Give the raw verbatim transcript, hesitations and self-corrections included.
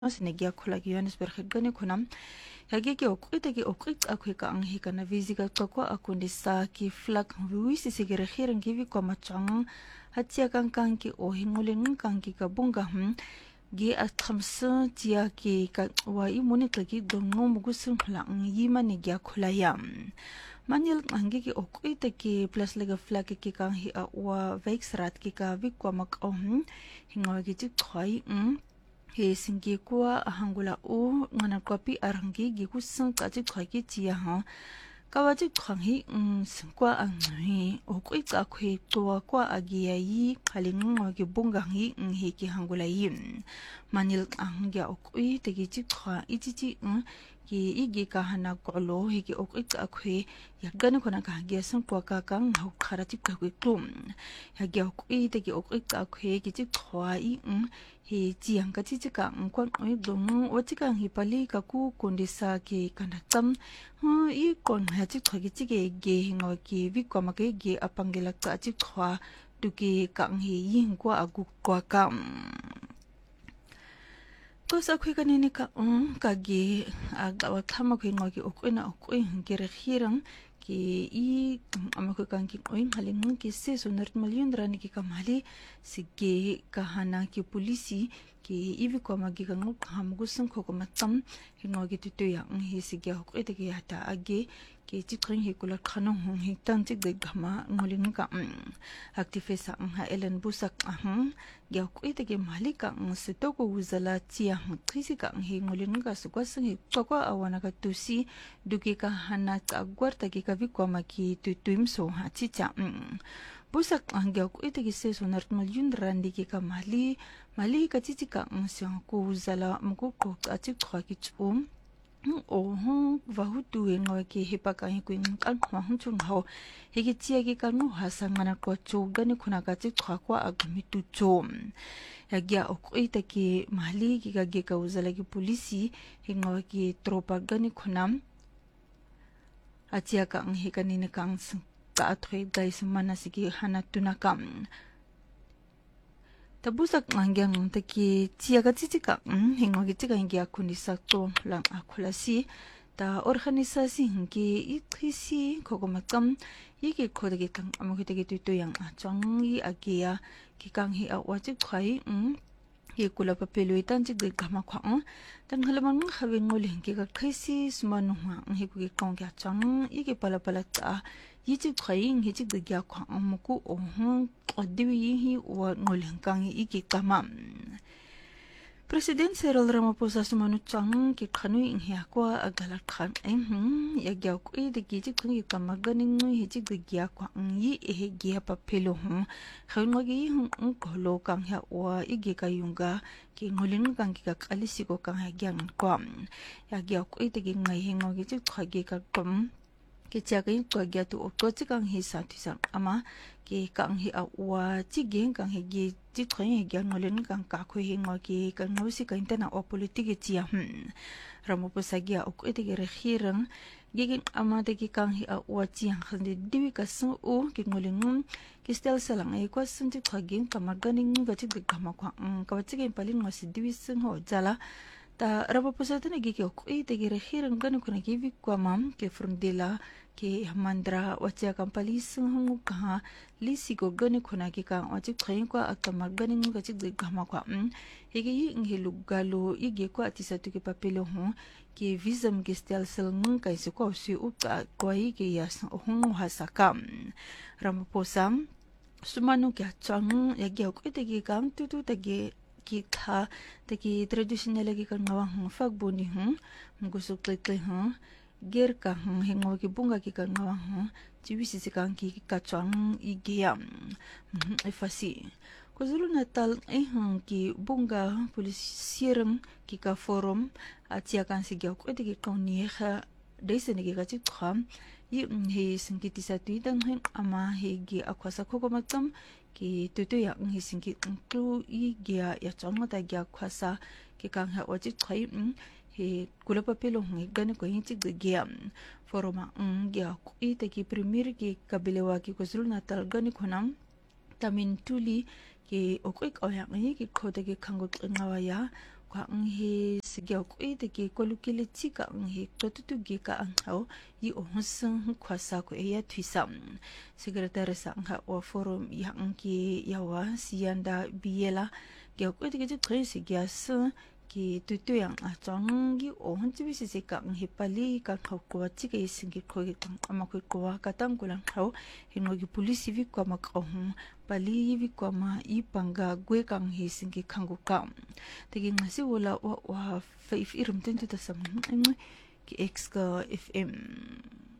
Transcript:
Sinagia khula Johannesburg gani kunam yagi ki okwita ki okwit akwika ang hika na viziga kwa akundi sa ki flak wisi sigere khiran givi kwa machang hatia kang ki o hinguling kang ki kabunga hm gi athamsa tia ki ka wa imuni ki dongo mugusun lang yima ni gya khula yam manil angi ki okwita ki plus lega flak ki kang hi a wa vexrat ki ka vikwa mak om hingawa ki khoi um he singi kwa hangula u ngana kopi arangi gi kusang ka ji khagi tia ha kawaji khanghi singkwa anghi okoi ka khwe to kwa agia yi khaling gi bunga hi hi ki hangula yin manil angya okoi te gi ji kha ichi chi ki igi ka hana kolo hi ki okoi ka khwe yagan kona ka gi singkwa ka kang hau kharati ka ku tum ya gi okoi te gi okoi ka khwe gi ji khwa i he chiang ka chi chi ka kwa oi dong o chi ka hi pali ka ku kondisa ki kana tam ha i kon ha chi khogi chi ge ge hingo ki vi kwa ma ge ge apangela ka chi khwa tu ki ka hi yin kwa agu kwa ka ko sa khwe ka ni ka um ka ge aga wa thama khwe ngo ki okwena okwe ge re khirang ki i amako kan ki oi haling ki se sonar million rani ki kamali sige kahana ki polisi ki ivi ko magi kan ngok hamgu sung ko ko matam hingo gi tutu ya hi sige hok ete ki hata age ki chitring hi kula khano hong hi tan chik de gama ngolin ka activist ha elen busak ahum ya ko ete ki malika se to ko uzala chia trisi ka hi ngolin ka su kwa sung hi ko ko awana ka tusi duki ka hana ka gwarta ki ka vi ko maki tutuim so ha chicha busak angya ko ite ki se sonar million randi ki ka mali mali ka chichi ka nsang ko uzala mko ko achi khwa ki chum o ho va hutu ngo ki hepa ka hi kuin kan khwa hun chung ho he ki chia ki ka no hasangana ko chugani khuna ka chi khwa kwa agmi tu chom yagya ok ite ki mali ki ka ge ka uzala ki polisi hingo ki tropa gani khunam achia ka ang he kanine kang ka athoy dai sumana sigi hana tunakam tabusak mangyang taki chia ga chichi ka hingo gi chiga ingia kunisa to lang akhulasi ta organisasi hingi itrisi kogomakam yiki kodagi kang amogitagi tuto yang achang i agia ki kang hi awachi khai um ye kula papelo itan chi de kama khwa tan halamang khawing ngoleng ki ka khaisi sumanu ha hi ku ki kong kya chang i ki pala pala ta yi chi khaying hi chi de kya khwa amuku o hu adiwi hi wa ngoleng kang i ki kama President Cyril Ramaphosa sumanu chang ki khanu ing hi kwa agala khan em ya gya ku i de ki chi khungi kama ganing hi chi de kya khwa yi e gya papelo hu khawng gi hu kholo kang ha wa i ge ka yunga ki ngolin kang ki ka kalisi ko kang ha gyang kwa ya gya ku i de ki ngai hi ngo gi chi khwa ge ka kom ki cha ga ko gya tu o to chi kang hi sa thi sang ama ki kang hi a wa chi ge kang hi gi chi khoi hi gya ngolin kang ka khoi hi ngo ki ka no si ka intana o politiki chi ya Ramaphosa gya o ko ite ge re khirang gi ama de ki kang hi a wa chi ang khandi diwi ka su o ki ngolin ki stel salang ai kwa sun chi khagi ka maganing ga chi de kama kwa ka chi ge palin ngo si diwi sung ho jala ta Ramaphosa tane gi ko ite ge re khirang gan ko na gi wi kwa mam ke frundela ke mandra wachia kampali sung ka lisi go gani khuna ki ka achi khain kwa akamar gani ngi gachi de gama kwa hege ngi lugalo ige kwa ati satu ki papelo hu ki visum ki stel sel ngi kai su ko su u ka koi ki yas hu hasaka Ramaphosa sumanu kya chang ya ge ko te ki kam tu tu te ge ki tha te ki traditional gi kan ngawang fak boni hu ngusuk te te hu ger ka hingo ki bunga ki ka ngawa hu chiwi si kan ki ka chang igya efasi ko zulu natal e hang ki bunga polisierang ki ka forum atia kan si gyok ete ki kon ni kha deise ni ki ka chi kham yi he singiti sa tu dang hen ama he gi akwasa ko ko matam ki tutu ya ngi singi tu i gya ya chang ta gya khwasa ki kan ha oji khai he kula papelo ngi gani ko hinchi de gya foroma ngya ko ite ki premier ki kabelewa ki ko zulu natal gani khonam tamin tuli ki okwik oya ngi ki khode ki khangut ngawa ya kwa ang he sigyaw ko ite ki kolukile tika ang he totutugi ka ang hao yi ohusang kwasa ko eya twisam sekretary sa ang ha o forum yang ki yawa siyanda biela gyaw ko ite ki tsoy sigya su ki tutu yang a chang gi ohun chibi si se ka ang he pali ka khaw ko chika isingi ko gi tang ama ko ko ka tang kulang hao hino gi police vi ko ma ko pali vi ko ma ipanga gwe kang he singi khangu ka tegi ngasi wala wa wa fa if irum tentu ta sam ki ex ka F M